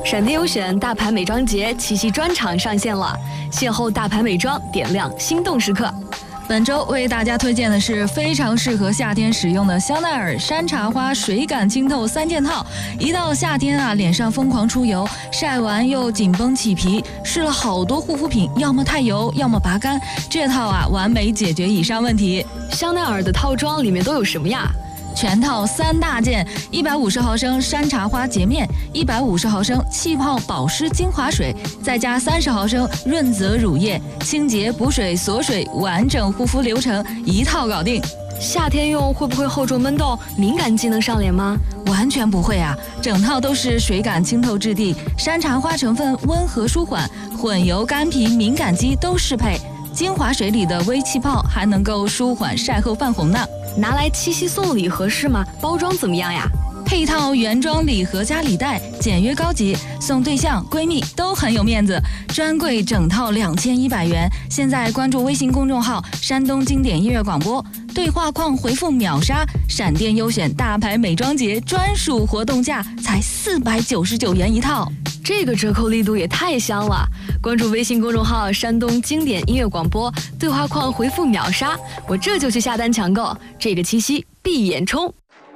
闪电优选大牌美妆节七夕专场上线了，邂逅大牌美妆，点亮心动时刻。 本周为大家推荐的是非常适合夏天使用的香奈儿山茶花水感清透3件套。一到夏天啊，脸上疯狂出油，晒完又紧绷起皮，试了好多护肤品，要么太油，要么拔干，这套啊完美解决以上问题。 香奈儿的套装里面都有什么呀？ 全套3大件：150毫升山茶花洁面，150毫升气泡保湿精华水，再加30毫升润泽乳液，清洁补水锁水，完整护肤流程一套搞定。 夏天用会不会厚重闷痘，敏感肌能上脸吗？ 完全不会啊，整套都是水感清透质地，山茶花成分温和舒缓，混油干皮敏感肌都适配。精华水里的微气泡还能够舒缓晒后泛红呢。 拿来七夕送礼合适吗？包装怎么样呀？ 配套原装礼盒加礼袋，简约高级，送对象闺蜜都很有面子。专柜整套2100元，现在关注微信公众号山东经典音乐广播，对话框回复秒杀，闪电优选大牌美妆节专属活动价才499元一套， 这个折扣力度也太香了！关注微信公众号山东经典音乐广播，对话框回复秒杀，我这就去下单抢购，这个七夕闭眼冲。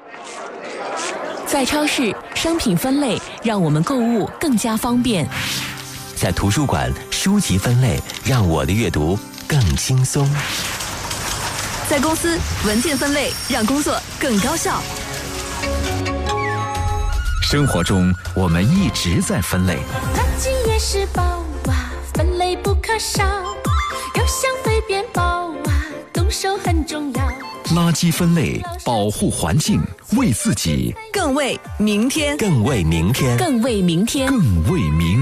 在超市，商品分类让我们购物更加方便； 在图书馆，书籍分类让我的阅读更轻松； 在公司，文件分类让工作更高效。 生活中，我们一直在分类。 垃圾也是宝啊，分类不可少。有想对变宝啊，动手很重要。 垃圾分类，保护环境，为自己， 更为明天， 更为明天， 更为明天， 更为明